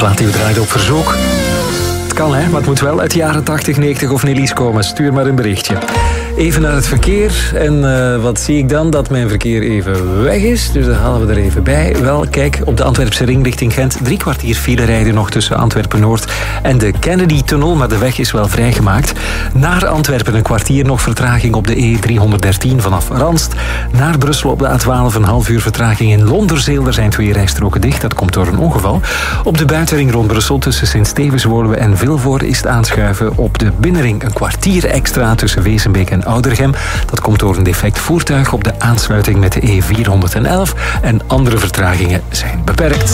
plaat die we draaien op verzoek. Het kan, hè, maar het moet wel uit de jaren 80, 90 of Nelly's komen. Stuur maar een berichtje. Even naar het verkeer. En wat zie ik dan? Dat mijn verkeer even weg is. Dus dat halen we er even bij. Wel, kijk, op de Antwerpse ring richting Gent 3 kwartier file rijden nog tussen Antwerpen-Noord en de Kennedy-tunnel. Maar de weg is wel vrijgemaakt. Naar Antwerpen een kwartier nog vertraging op de E313 vanaf Ranst. Naar Brussel op de A12 een half uur vertraging in Londerzeel. Er zijn 2 rijstroken dicht. Dat komt door een ongeval. Op de buitenring rond Brussel tussen Sint-Stevens-Woluwe en Vilvoorde is het aanschuiven. Op de binnenring een kwartier extra tussen Wezenbeek en Oudergem. Dat komt door een defect voertuig op de aansluiting met de E411 en andere vertragingen zijn beperkt.